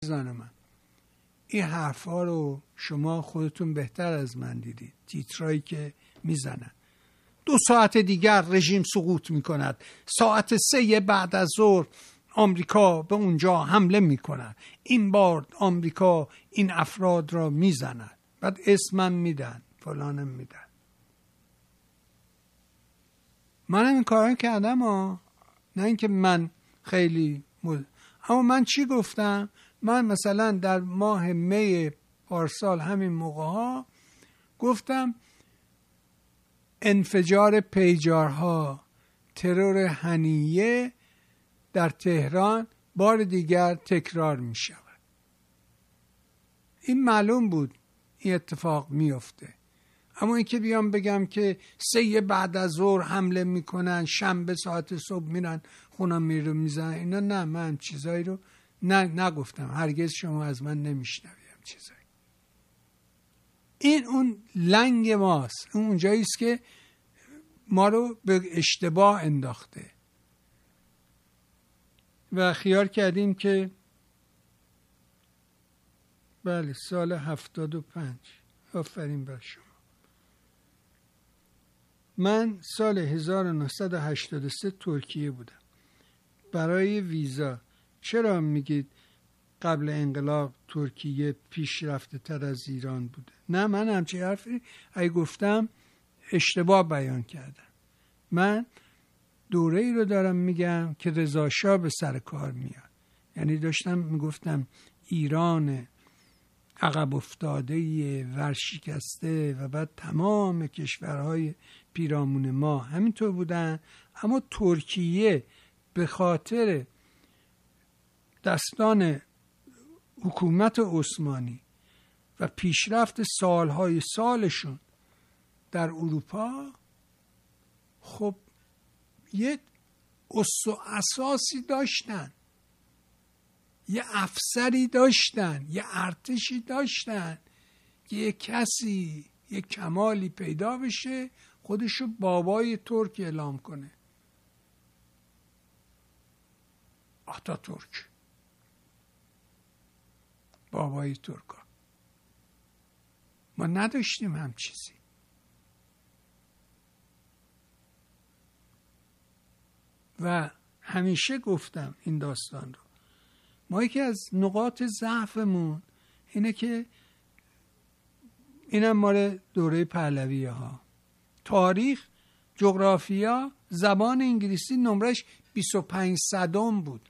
عزیزان من، این حرفا رو شما خودتون بهتر از من دیدید. تیترایی که میزنن 2 ساعت دیگر رژیم سقوط میکند، ساعت 3 بعد از ظهر آمریکا به اونجا حمله میکند، این بار آمریکا این افراد را میزند، بعد اسمم میدن، فلانم میدن. منم این کارا کردم نه اینکه من خیلی اما من چی گفتم؟ من مثلا در ماه می پارسال همین موقع ها گفتم انفجار پیجارها، ترور حنیه در تهران بار دیگر تکرار می شود. این معلوم بود این اتفاق می افته. اما اینکه بیام بگم که 3 بعد از ظهر حمله میکنن، شنبه ساعت صبح میرن خونم میرو میزنن، اینا نه، من چیزایی رو نگفتم. هرگز شما از من نمیشنویم چیزایی. این اون لنگ ماست، اون جاییست که ما رو به اشتباه انداخته و خیال کردیم که بله سال 75. آفرین بر شما. من سال 1983 ترکیه بودم برای ویزا. چرا میگید قبل انقلاب ترکیه پیشرفته تر از ایران بوده؟ نه، من همچین حرفی اگه گفتم اشتباه بیان کردم. من دوره ای رو دارم میگم که رضا شاه به سر کار میاد. یعنی داشتم میگفتم ایران عقب افتاده ورشکسته و بعد تمام کشورهای پیرامون ما همینطور بودن، اما ترکیه به خاطر دستان حکومت عثمانی و پیشرفت سالهای سالشون در اروپا خب یه اصل و اساسی داشتن، یه افسری داشتن، یه ارتشی داشتن که یه کسی یه کمالی پیدا بشه خودشو بابای ترک اعلام کنه. آتاتورک، بابای ترکا. ما نداشتیم هم چیزی. و همیشه گفتم این داستان رو، ما یکی از نقاط ضعفمون اینه که اینم مال دوره پهلویه ها، تاریخ، جغرافیا، زبان انگلیسی نمرش 25 صدم بود.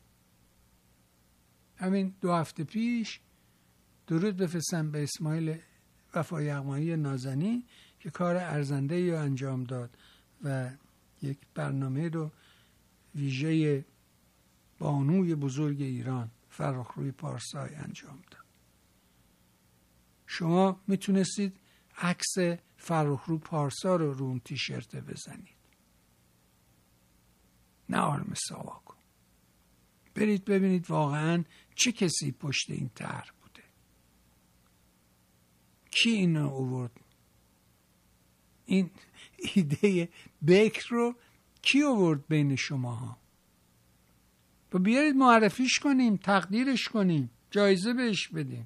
همین 2 هفته پیش درود بفرستم به اسماعیل وفای یغمایی نازنی که کار ارزنده‌ای رو انجام داد و یک برنامه رو ویژه بانوی بزرگ ایران فرخروی پارسای انجام داد. شما میتونستید عکس فرخرو پارسا رو اون تیشرت بزنید، نه آرم ساواکو. برید ببینید واقعا چه کسی پشت این طرح بوده، کی اینو آورد، این ایده بکر رو کی آورد بین شماها؟ بیارید معرفیش کنیم، تقدیرش کنیم، جایزه بهش بدیم.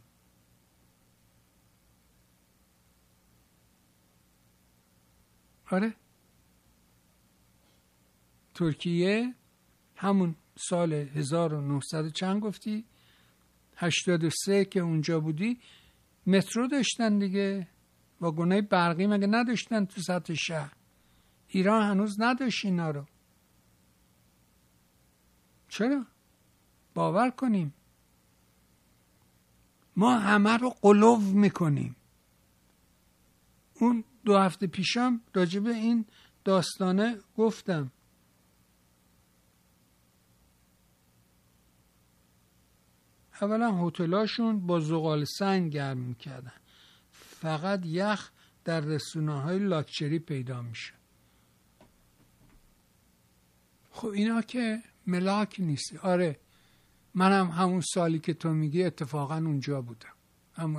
آره، ترکیه همون سال 1900 چند گفتی؟ 83 که اونجا بودی مترو داشتن دیگه، واگنای برقی مگه نداشتن تو سطح شهر؟ ایران هنوز نداشت اینا رو. چرا؟ باور کنیم ما همه رو قلو میکنیم. اون 2 هفته پیشم راجب این داستانه گفتم. اولا هتلاشون با زغال سنگ گرم میکردن، فقط یخ در رستوران‌های لاکچری پیدا میشه. خب اینا که ملاک نیست. آره، منم همون سالی که تو میگی اتفاقا اونجا بودم، همون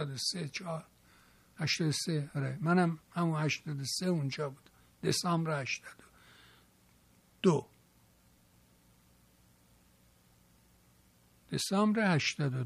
83. آره، منم همون 83 اونجا بودم، دسامبر 82. دسامبر 82